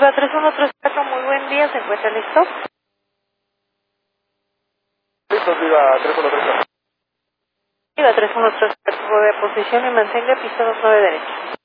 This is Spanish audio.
Viva 3134, muy buen día, ¿se encuentra listo? Listo, Viva 3134. Viva 3134, de posición y mantenga piso 9 derecho.